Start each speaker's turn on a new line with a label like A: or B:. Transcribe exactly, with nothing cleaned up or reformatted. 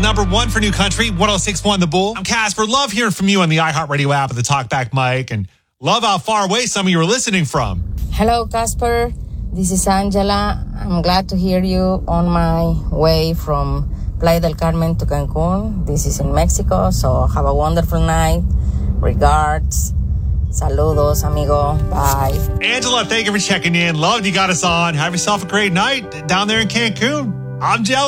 A: number one for New Country, one oh six point one The Bull. I'm Casper. Love hearing from you on the iHeartRadio app of the Talkback mic, and love how far away some of you are listening from.
B: Hello, Casper. This is Angela. I'm glad to hear you on my way from Playa del Carmen to Cancun. This is in Mexico, so have a wonderful night. Regards. Saludos, amigo. Bye.
A: Angela, thank you for checking in. Love you got us on. Have yourself a great night down there in Cancun. I'm jealous.